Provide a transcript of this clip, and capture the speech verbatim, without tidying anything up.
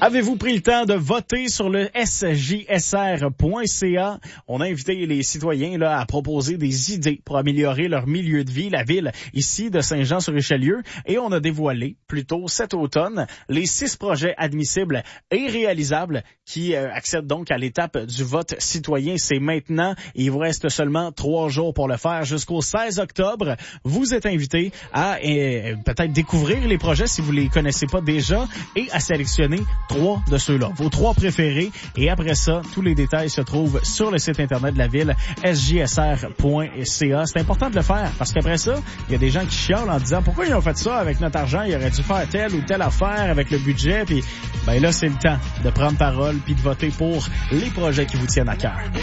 Avez-vous pris le temps de voter sur le S J S R point C A? On a invité les citoyens là à proposer des idées pour améliorer leur milieu de vie, la ville ici de Saint-Jean-sur-Richelieu, et on a dévoilé plus tôt cet automne les six projets admissibles et réalisables qui euh, accèdent donc à l'étape du vote citoyen. C'est maintenant. Il vous reste seulement trois jours pour le faire jusqu'au seize octobre. Vous êtes invités à euh, peut-être découvrir les projets si vous les connaissez pas déjà et à sélectionner trois de ceux-là, vos trois préférés. Et après ça, tous les détails se trouvent sur le site internet de la ville, S J S R point C A. C'est important de le faire parce qu'après ça, il y a des gens qui chialent en disant pourquoi ils ont fait ça avec notre argent, ils auraient dû faire telle ou telle affaire avec le budget. Puis ben là, c'est le temps de prendre parole puis de voter pour les projets qui vous tiennent à cœur.